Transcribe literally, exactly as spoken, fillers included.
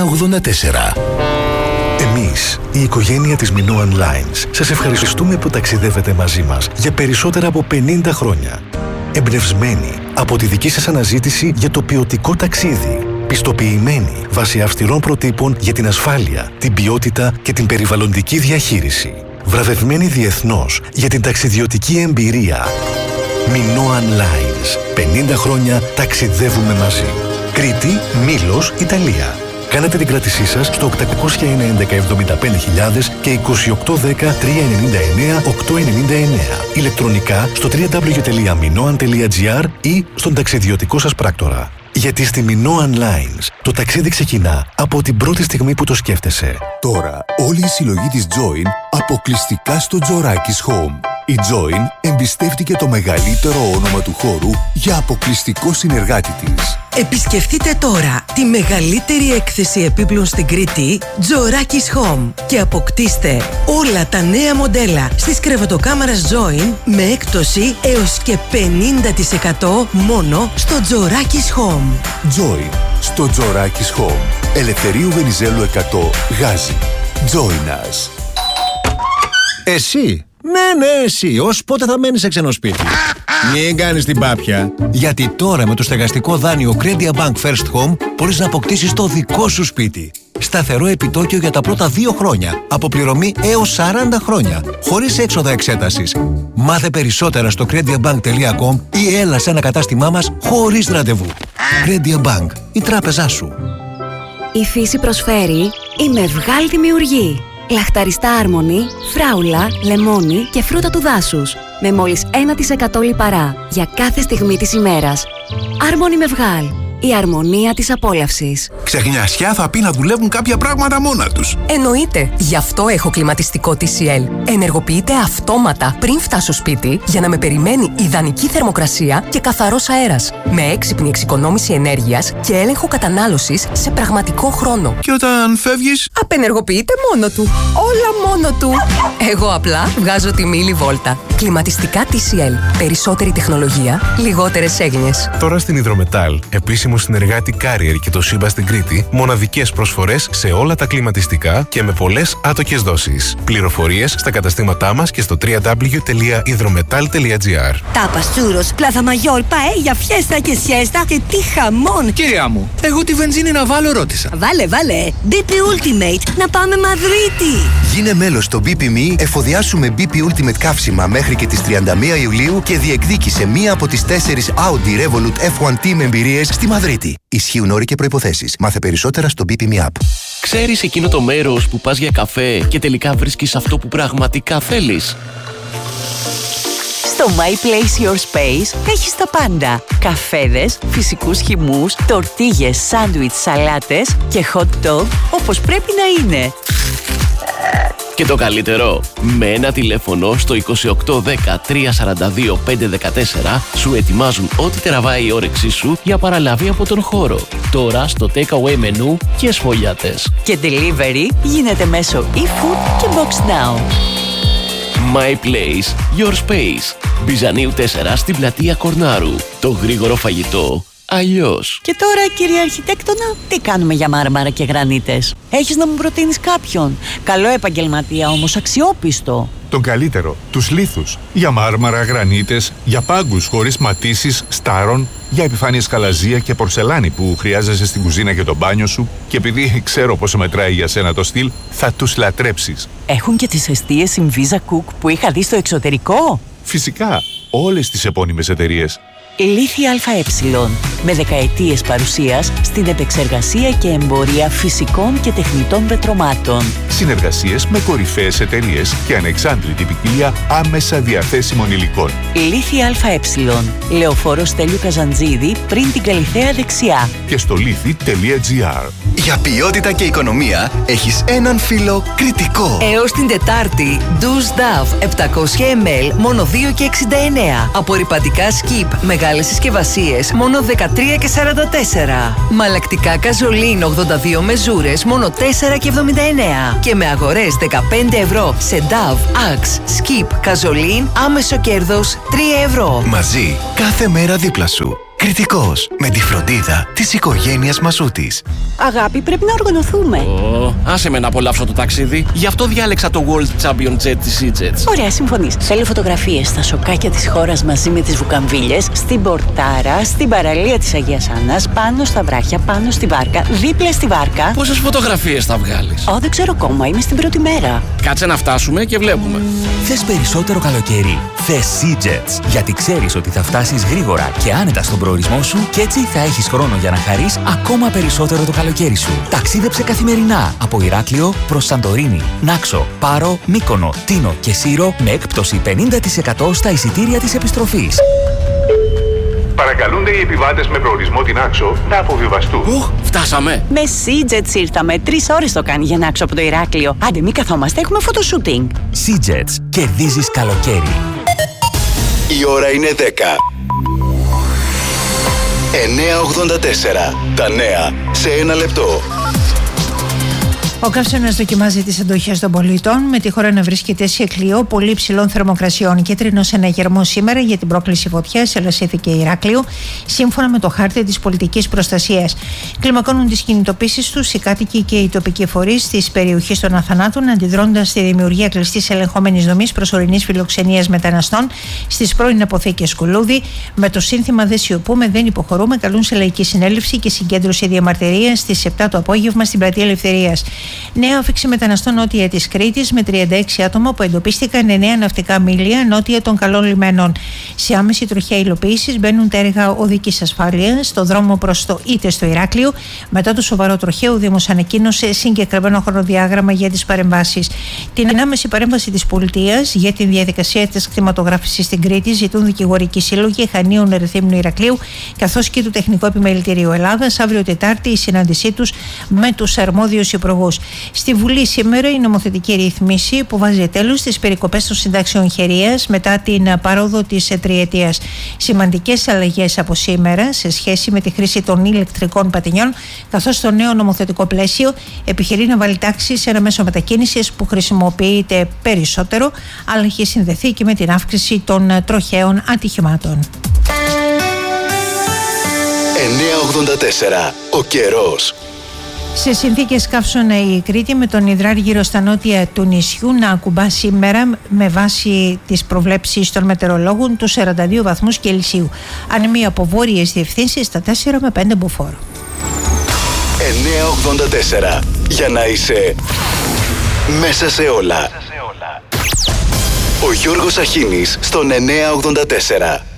ογδόντα τέσσερα. Εμείς, η οικογένεια της Minoan Lines, σας ευχαριστούμε που ταξιδεύετε μαζί μας για περισσότερα από πενήντα χρόνια. Εμπνευσμένοι από τη δική σας αναζήτηση για το ποιοτικό ταξίδι. Πιστοποιημένοι βάσει αυστηρών προτύπων για την ασφάλεια, την ποιότητα και την περιβαλλοντική διαχείριση. Βραβευμένοι διεθνώς για την ταξιδιωτική εμπειρία. Minoan Lines. πενήντα χρόνια ταξιδεύουμε μαζί. Κρήτη, Μήλος, Ιταλία. Κάνετε την κράτησή σας στο οκτώ ένα ένα εβδομήντα πέντε χιλιάδες και είκοσι οκτώ δέκα τριακόσια ενενήντα εννέα οκτακόσια ενενήντα εννέα. Ηλεκτρονικά στο double-u double-u double-u τελεία minoan τελεία gr ή στον ταξιδιωτικό σας πράκτορα. Γιατί στη Minoan Lines το ταξίδι ξεκινά από την πρώτη στιγμή που το σκέφτεσαι. Τώρα όλη η συλλογή της Join αποκλειστικά στο Τζοράκης Home. Η Join εμπιστεύτηκε το μεγαλύτερο όνομα του χώρου για αποκλειστικό συνεργάτη της. Επισκεφτείτε τώρα τη μεγαλύτερη έκθεση επίπλων στην Κρήτη, Τζοράκης Home, και αποκτήστε όλα τα νέα μοντέλα στις κρεβατοκάμαρας Join με έκπτωση έως και πενήντα τοις εκατό μόνο στο Τζοράκης Home. Join στο Τζοράκης Home. Ελευθερίου Βενιζέλου εκατό, Γάζι. Join us. Εσύ. Ναι, ναι, εσύ. Ως πότε θα μένεις σε ξένο σπίτι? Μην κάνεις την πάπια. Γιατί τώρα με το στεγαστικό δάνειο Credia Bank First Home μπορείς να αποκτήσεις το δικό σου σπίτι. Σταθερό επιτόκιο για τα πρώτα δύο χρόνια. Αποπληρωμή έως σαράντα χρόνια. Χωρίς έξοδα εξέτασης. Μάθε περισσότερα στο crediabank τελεία com ή έλα σε ένα κατάστημά μας χωρίς ραντεβού. Credia Bank. Η τράπεζά σου. Η φύση προσφέρει η Μευγάλ Δημιουργεί. Λαχταριστά άρμονη, φράουλα, λεμόνι και φρούτα του δάσους. Με μόλις ένα τοις εκατό λιπαρά για κάθε στιγμή της ημέρας. Άρμονη Μευγάλ. Η αρμονία της απόλαυσης. Ξεχνιασιά θα πει να δουλεύουν κάποια πράγματα μόνα τους. Εννοείται. Γι' αυτό έχω κλιματιστικό τι σι ελ. Ενεργοποιείται αυτόματα πριν φτάσω σπίτι για να με περιμένει ιδανική θερμοκρασία και καθαρός αέρας. Με έξυπνη εξοικονόμηση ενέργειας και έλεγχο κατανάλωσης σε πραγματικό χρόνο. Και όταν φεύγεις, απενεργοποιείται μόνο του. Όλα μόνο του. Εγώ απλά βγάζω τη μίλη βόλτα. Κλιματιστικά τι σι ελ. Περισσότερη τεχνολογία, λιγότερες έγνοιες. Τώρα στην Υδρομετάλ, επίσημο συνεργάτη Carrier και το Σύμπα στην Κρήτη, μοναδικές προσφορές σε όλα τα κλιματιστικά και με πολλές άτοκες δόσεις. Πληροφορίες στα καταστήματά μας και στο double-u double-u double-u τελεία υδρομετάλ τελεία gr. Τάπας, τσούρος, πλάθα μαγιόρ, παέλια, φιέστα και σιέστα και τι χαμόν! Κυρία μου, εγώ τη βενζίνη να βάλω ρώτησα. Βάλε, βάλε! μπι πι Ultimate, να πάμε Μαδρίτη! Γίνε μέλος στο μπι πι εμ ι, εφοδιάσου με μπι πι Ultimate καύσιμα μέχρι και τις τριάντα μία Ιουλίου και διεκδίκησε μία από τις τέσσερις Audi Revolut εφ ουάν Team εμπειρίες στη Μαδρίτη. Ισχύουν όροι και προϋποθέσεις. Μάθε περισσότερα στο μπι πι εμ ι App. Ξέρεις εκείνο το μέρος που πας για καφέ και τελικά βρίσκεις αυτό που πραγματικά θέλεις? Στο My Place Your Space έχεις τα πάντα. Καφέδες, φυσικούς χυμούς, τορτίγες, σάντουιτς, σαλάτες και hot dog όπως πρέπει να είναι. Και το καλύτερο, με ένα τηλέφωνο στο είκοσι οκτώ δέκα τριακόσια σαράντα δύο πεντακόσια δεκατέσσερα σου ετοιμάζουν ό,τι τραβάει η όρεξή σου για παραλαβή από τον χώρο. Τώρα στο takeaway μενού και σφολιάτες. Και delivery γίνεται μέσω e-food και box now. My Place, Your Space. Μπιζανίου τέσσερα στην πλατεία Κορνάρου. Το γρήγορο φαγητό αλλιώς. Και τώρα, κύριε Αρχιτέκτονα, τι κάνουμε για μάρμαρα και γρανίτες? Έχεις να μου προτείνεις κάποιον? Καλό επαγγελματία όμως, αξιόπιστο. Τον καλύτερο, τους λίθους. Για μάρμαρα, γρανίτες, για πάγκους χωρίς ματίσεις, στάρων, για επιφάνειες χαλαζία και πορσελάνη που χρειάζεσαι στην κουζίνα και το μπάνιο σου, και επειδή ξέρω πόσο μετράει για σένα το στυλ, θα τους λατρέψεις. Έχουν και τις εστίες Inviza Cook που είχα δει στο εξωτερικό. Φυσικά, όλες τις επώνυμες εταιρείες. Λίθη ΑΕ, με δεκαετίες παρουσίας στην επεξεργασία και εμπορία φυσικών και τεχνητών πετρωμάτων. Συνεργασίες με κορυφαίες εταιρείες και ανεξάντλητη ποικιλία άμεσα διαθέσιμων υλικών. Λίθη ΑΕ, Λεωφόρο Στέλιου Καζαντζίδη, πριν την Καλιθέα δεξιά. Και στο λίθη τελεία gr. Για ποιότητα και οικονομία έχεις έναν φίλο κριτικό. Έως την Τετάρτη, Douche Dove επτακόσια μιλιλίτρα μόνο δύο και εξήντα εννέα. Απορρυπαντικά Skip μεγάλες συσκευασίες μόνο δεκατρία και σαράντα τέσσερα. Μαλακτικά Καζολίν ογδόντα δύο μεζούρες μόνο τέσσερα και εβδομήντα εννέα. Και με αγορές δεκαπέντε ευρώ σε Dove, Axe, Skip, Καζολίν, άμεσο κέρδος τρία ευρώ. Μαζί, κάθε μέρα δίπλα σου. Κριτικός, με τη φροντίδα της οικογένειας Μασούτης. Αγάπη, πρέπει να οργανωθούμε. Oh, άσε με να απολαύσω το ταξίδι. Γι' αυτό διάλεξα το World Champion Jet της EasyJet. Ωραία, συμφωνείς. Θέλω φωτογραφίες στα σοκάκια της χώρας μαζί με τις βουκαμβίλες, στην πορτάρα, στην παραλία της Αγίας Άννας, πάνω στα βράχια, πάνω στη βάρκα, δίπλα στη βάρκα. Πόσες φωτογραφίες θα βγάλεις? Ω, δεν ξέρω ακόμα, είμαι στην πρώτη μέρα. Κάτσε να φτάσουμε και βλέπουμε. Θες περισσότερο καλοκαίρι? Θες EasyJet. Γιατί ξέρεις ότι θα φτάσεις γρήγορα και άνετα στον προορισμό σου και έτσι θα έχεις χρόνο για να χαρείς ακόμα περισσότερο το καλοκαίρι σου. Ταξίδεψε καθημερινά από Ηράκλειο προς Σαντορίνη, Νάξο, Πάρο, Μύκονο, Τίνο και Σύρο με έκπτωση πενήντα τοις εκατό στα εισιτήρια της επιστροφής. Παρακαλούνται οι επιβάτες με προορισμό την Άξο να αποβιβαστούν. Οχ, φτάσαμε. Με EasyJet ήρθαμε. Τρεις ώρες το κάνει για να Άξο από το Ηράκλειο. Άντε, μη καθόμαστε, έχουμε φωτοσούτινγκ. EasyJet. Κερδίζεις καλοκαίρι. Η ώρα είναι δέκα. εννιά ογδόντα τέσσερα. Τα νέα σε ένα λεπτό. Ο καύσωνας δοκιμάζει τις αντοχές των πολιτών, με τη χώρα να βρίσκεται σε κλειό πολύ υψηλών θερμοκρασιών. Κίτρινος εναγερμός σήμερα για την πρόκληση φωτιάς, Ελασσίθη και Ηράκλειο, σύμφωνα με το χάρτη της πολιτικής προστασίας. Κλιμακώνουν τις κινητοποίησεις τους οι κάτοικοι και οι τοπικοί φορείς της περιοχής των Αθανάτων, αντιδρώντας στη δημιουργία κλειστής ελεγχόμενης δομής προσωρινής φιλοξενίας μεταναστών στις πρώην αποθήκες Κουλούδη. Με το σύνθημα «Δεν σιωπούμε, δεν υποχωρούμε», καλούν σε λαϊκή συνέλευση και συγκέντρωση διαμαρτυρίας στις επτά το απόγευμα στην Πλατεία Ελευθερίας. Νέα άφηξη μεταναστών νότια της Κρήτης με τριάντα έξι άτομα που εντοπίστηκαν εννέα ναυτικά μίλια νότια των καλών λιμένων. Σε άμεση τροχιά υλοποίησης μπαίνουν τα έργα οδικής ασφάλειας στο δρόμο προς το είτε στο Ηράκλειο. Μετά το σοβαρό τροχαίο, ο Δήμος ανακοίνωσε συγκεκριμένο χρονοδιάγραμμα για τις παρεμβάσεις. Την άμεση παρέμβαση της πολιτείας για τη διαδικασία της κτηματογράφησης στην Κρήτη ζητούν δικηγορικοί σύλλογοι Χανίων, Ερεθύμνου, Ηρακλείου καθώς και του Τεχνικού Επιμελητηρίου Ελλάδας. Αύριο Τετάρτη η συνάντησή τους με τους αρμόδιους υπουργούς. Στη Βουλή σήμερα η νομοθετική ρύθμιση που βάζει τέλος στις περικοπές των συντάξεων χερίας μετά την παρόδο της τριετίας. Σημαντικές αλλαγές από σήμερα σε σχέση με τη χρήση των ηλεκτρικών πατινιών, καθώς το νέο νομοθετικό πλαίσιο επιχειρεί να βάλει τάξη σε ένα μέσο μετακίνησης που χρησιμοποιείται περισσότερο, αλλά έχει συνδεθεί και με την αύξηση των τροχαίων ατυχημάτων. εννιά ογδόντα τέσσερα. Ο καιρός. Σε συνθήκες καύσωνα η Κρήτη, με τον υδράργυρο στα νότια του νησιού να ακουμπά σήμερα με βάση τις προβλέψεις των μετεωρολόγων του σαράντα δύο βαθμούς Κελσίου. Ανεμία από βόρειες διευθύνσεις στα τέσσερα με πέντε μποφόρ. εννιά ογδόντα τέσσερα. Για να είσαι μέσα σε όλα. Ο Γιώργος Αχίνης στον εννιά ογδόντα τέσσερα.